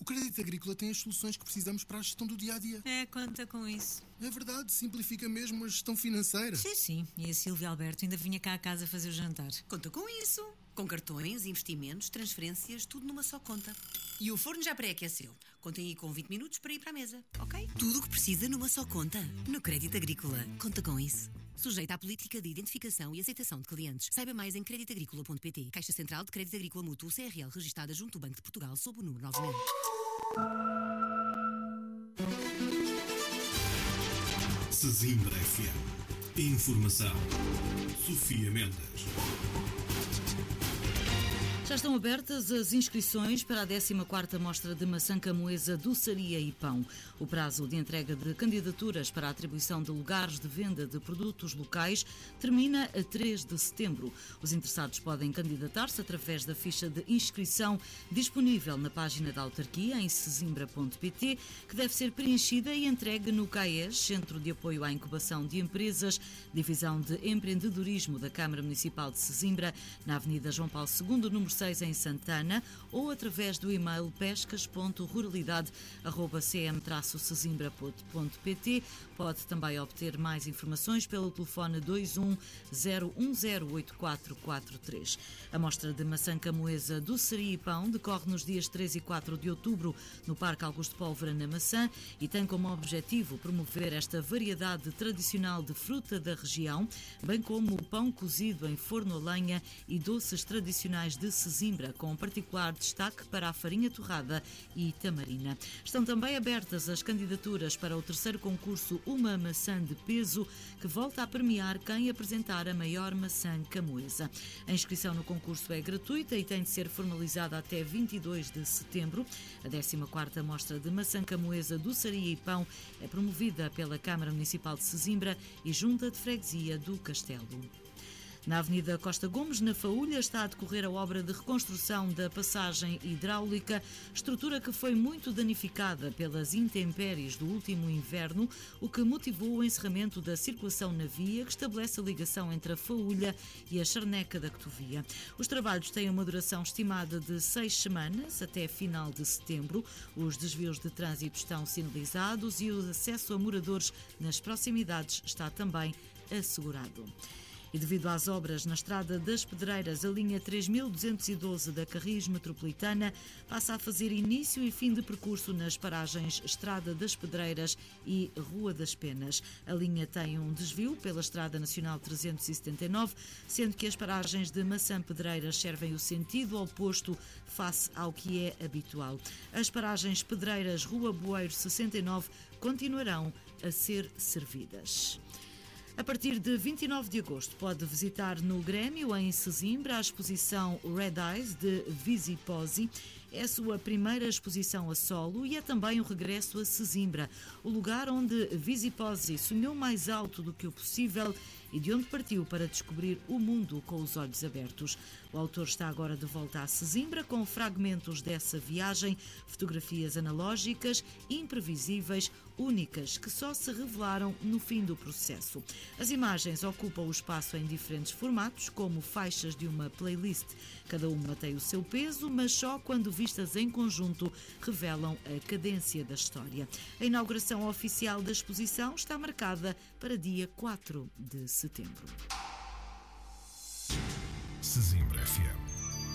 O Crédito Agrícola tem as soluções que precisamos para a gestão do dia-a-dia. Conta com isso. É verdade, simplifica mesmo a gestão financeira. Sim. E a Silvia Alberto ainda vinha cá a casa fazer o jantar. Conta com isso. Com cartões, investimentos, transferências, tudo numa só conta. E o forno já pré-aqueceu. Contem aí com 20 minutos para ir para a mesa, ok? Tudo o que precisa numa só conta. No Crédito Agrícola. Conta com isso. Sujeita à política de identificação e aceitação de clientes. Saiba mais em creditagricola.pt. Caixa Central de Crédito Agrícola Mútuo CRL, registada junto ao Banco de Portugal sob o número 9000. Sesimbra FM. Informação. Sofia Mendes. Já estão abertas as inscrições para a 14ª Mostra de Maçã Camoesa, Doçaria e Pão. O prazo de entrega de candidaturas para a atribuição de lugares de venda de produtos locais termina a 3 de setembro. Os interessados podem candidatar-se através da ficha de inscrição disponível na página da autarquia em sesimbra.pt, que deve ser preenchida e entregue no CAES, Centro de Apoio à Incubação de Empresas, Divisão de Empreendedorismo da Câmara Municipal de Sesimbra, na Avenida João Paulo II, número 6, em Santana, ou através do e-mail pescas.ruralidade@cm-sesimbra.pt. Pode também obter mais informações pelo telefone 210108443. A Mostra de Maçã Camoesa, Doçaria e Pão decorre nos dias 3 e 4 de outubro no Parque Augusto Pólvora, na Maçã, e tem como objetivo promover esta variedade tradicional de fruta da região, bem como o pão cozido em forno a lenha e doces tradicionais de Sesimbra, com particular destaque para a farinha torrada e tamarina. Estão também abertas as candidaturas para o terceiro concurso Uma Maçã de Peso, que volta a premiar quem apresentar a maior maçã camoesa. A inscrição no concurso é gratuita e tem de ser formalizada até 22 de setembro. A 14ª Mostra de Maçã Camoesa, Doçaria e Pão é promovida pela Câmara Municipal de Sesimbra e Junta de Freguesia do Castelo. Na Avenida Costa Gomes, na Faúlha, está a decorrer a obra de reconstrução da passagem hidráulica, estrutura que foi muito danificada pelas intempéries do último inverno, o que motivou o encerramento da circulação na via, que estabelece a ligação entre a Faúlha e a Charneca da Cotovia. Os trabalhos têm uma duração estimada de 6 semanas, até final de setembro. Os desvios de trânsito estão sinalizados e o acesso a moradores nas proximidades está também assegurado. E devido às obras na Estrada das Pedreiras, a linha 3212 da Carris Metropolitana passa a fazer início e fim de percurso nas paragens Estrada das Pedreiras e Rua das Penas. A linha tem um desvio pela Estrada Nacional 379, sendo que as paragens de Maçã Pedreiras servem o sentido oposto face ao que é habitual. As paragens Pedreiras Rua Boeiro 69 continuarão a ser servidas. A partir de 29 de agosto pode visitar no Grêmio, em Sesimbra, a exposição Red Eyes de Visiposi. É a sua primeira exposição a solo e é também um regresso a Sesimbra, o lugar onde Visiposi sonhou mais alto do que o possível e de onde partiu para descobrir o mundo com os olhos abertos. O autor está agora de volta a Sesimbra com fragmentos dessa viagem, fotografias analógicas, imprevisíveis, únicas, que só se revelaram no fim do processo. As imagens ocupam o espaço em diferentes formatos, como faixas de uma playlist. Cada uma tem o seu peso, mas só quando vistas em conjunto revelam a cadência da história. A inauguração oficial da exposição está marcada para dia 4 de setembro. Sesimbra FM.